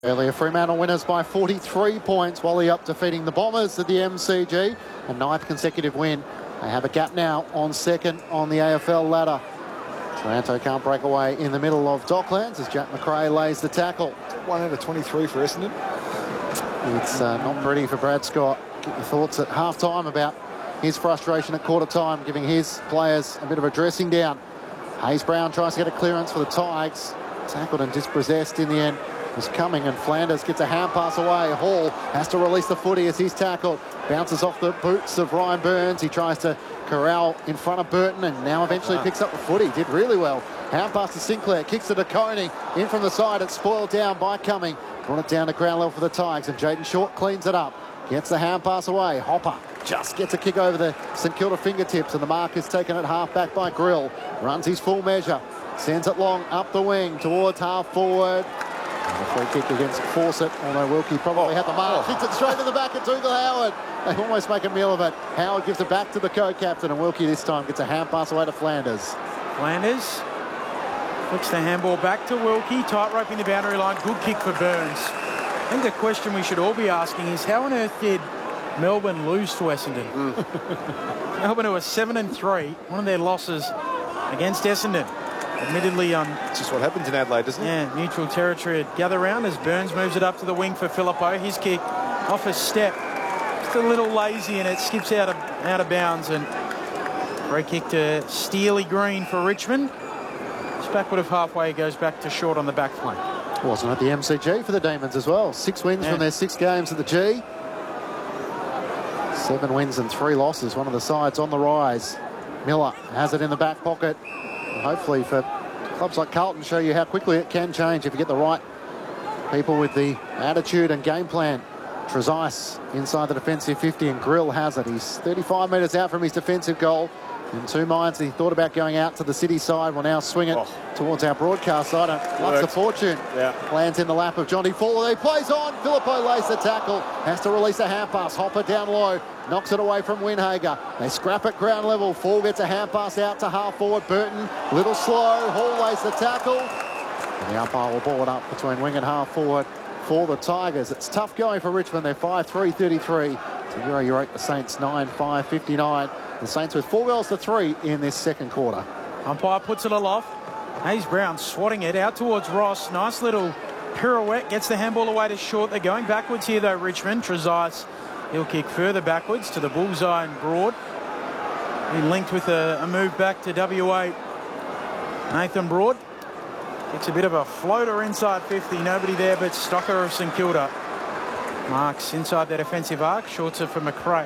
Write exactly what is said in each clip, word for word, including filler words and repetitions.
Earlier, Fremantle winners by forty-three points. Wally up defeating the Bombers at the M C G. A ninth consecutive win. They have a gap now on second on the A F L ladder. Taranto can't break away in the middle of Docklands as Jack Macrae lays the tackle. one out of twenty-three for Essendon. It's uh, not pretty for Brad Scott. Get your thoughts at half-time about his frustration at quarter time, giving his players a bit of a dressing down. Hayes Brown tries to get a clearance for the Tigers. Tackled and dispossessed in the end. Was coming and Flanders gets a hand pass away. Hall has to release the footy as he's tackled. Bounces off the boots of Ryan Burns. He tries to corral in front of Burton and now eventually picks up the footy. Did really well. Hand pass to Sinclair. Kicks it to Coney. In from the side. It's spoiled down by Cumming. Brought it down to ground level for the Tigers and Jaden Short cleans it up. Gets the hand pass away. Hopper just gets a kick over the St Kilda fingertips and the mark is taken at half back by Grill. Runs his full measure. Sends it long up the wing towards half forward. And a free kick against Fawcett, although Wilkie probably had the mark. Kicks it straight to the back of Dougal Howard. They almost make a meal of it. Howard gives it back to the co-captain, and Wilkie this time gets a hand pass away to Flanders. Flanders flicks the handball back to Wilkie, tight roping the boundary line. Good kick for Burns. I think the question we should all be asking is how on earth did Melbourne lose to Essendon? Mm. Melbourne, who are seven and three, one of their losses against Essendon. Admittedly on... It's just what happens in Adelaide, doesn't it? Yeah, neutral territory at gather round as Burns moves it up to the wing for Phillippo. His kick off a step. Just a little lazy and it skips out of, out of bounds. And free kick to Steely Green for Richmond. Just backward of halfway, goes back to short on the back flank. Wasn't at the M C G for the Demons as well. Six wins yeah. from their six games at the G. Seven wins and three losses. One of the sides on the rise. Miller has it in the back pocket. Hopefully for clubs like Carlton show you how quickly it can change if you get the right people with the attitude and game plan. Trezise inside the defensive fifty and Grill has it. He's thirty-five metres out from his defensive goal. In two minds, he thought about going out to the City side. Will now swing it oh. towards our broadcast side. And Lux of Fortune yeah. lands in the lap of Johnny Fuller. He plays on. Phillippo lays the tackle. Has to release a hand pass. Hopper down low. Knocks it away from Winhager. They scrap at ground level. Fall gets a hand pass out to half forward. Burton, little slow. Hall lays the tackle. And the umpire will ball it up between wing and half forward for the Tigers. It's tough going for Richmond. They're five three thirty-three. To Euro Europe, the Saints nine five fifty-nine. The Saints with four goals to three in this second quarter. Umpire puts it aloft. Hayes Brown swatting it out towards Ross. Nice little pirouette. Gets the handball away to short. They're going backwards here though, Richmond. Trezise, he'll kick further backwards to the bullseye and Broad. He linked with a, a move back to W A. Nathan Broad. It's a bit of a floater inside fifty. Nobody there but Stocker of St Kilda. Marks inside that defensive arc. Shorts it for Macrae.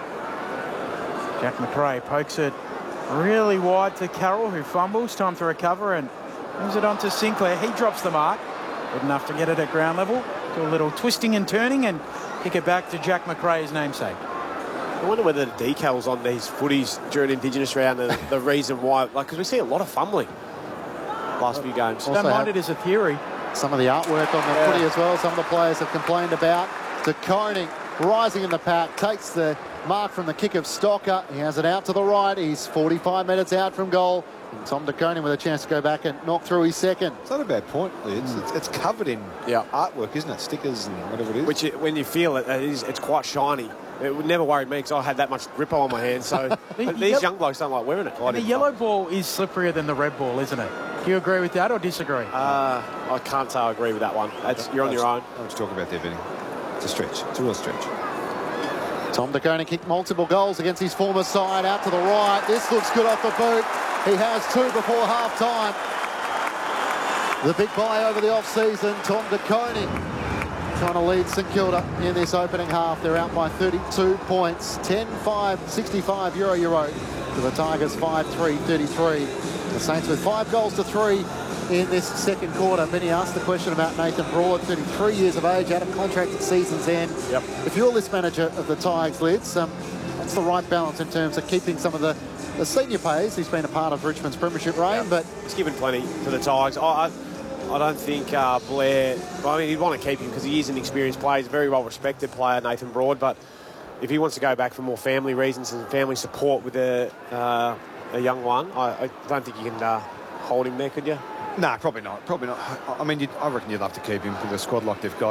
Jack Macrae pokes it really wide to Carroll, who fumbles. Time to recover and moves it on to Sinclair. He drops the mark. Good enough to get it at ground level. Do a little twisting and turning and kick it back to Jack Macrae's namesake. I wonder whether the decals on these footies during Indigenous round are the reason why, like, because we see a lot of fumbling last few games. Don't mind it as a theory. Some of the artwork on the yeah. footy as well, some of the players have complained about. De Koning rising in the pack, takes the mark from the kick of Stocker. He has it out to the right. He's forty-five metres out from goal. And Tom De Koning with a chance to go back and knock through his second. It's not a bad point, It's, mm. it's, it's covered in yeah. artwork, isn't it? Stickers and whatever it is. Which, when you feel it, it is, it's quite shiny. It would never worry me because I had that much grippo on my hands. So the, these the young blokes don't like wearing it. And the yellow ball is slipperier than the red ball, isn't it? Do you agree with that or disagree? Uh, I can't say I agree with that one. That's, you're on your own. I was talking about there, Benny. It's a stretch. It's a real stretch. Tom De Koning kicked multiple goals against his former side out to the right. This looks good off the boot. He has two before half-time. The big buy over the off-season, Tom De Koning trying to lead St Kilda in this opening half. They're out by thirty-two points. ten five sixty-five Euro Euro to the Tigers five three thirty-three. The Saints with five goals to three in this second quarter. Benny asked the question about Nathan Broad, thirty-three years of age, out of contract at season's end. Yep. If you're list manager of the Tigers, Lids, um, what's the right balance in terms of keeping some of the, the senior players? He's been a part of Richmond's premiership reign, yep. but he's given plenty to the Tigers. I, I, I don't think uh, Blair, I mean, he'd want to keep him because he is an experienced player. He's a very well-respected player, Nathan Broad, but if he wants to go back for more family reasons and family support with a, uh, a young one, I, I don't think you can uh, hold him there, could you? Nah, probably not. Probably not. I mean, you'd, I reckon you'd love to keep him with a squad like they've got.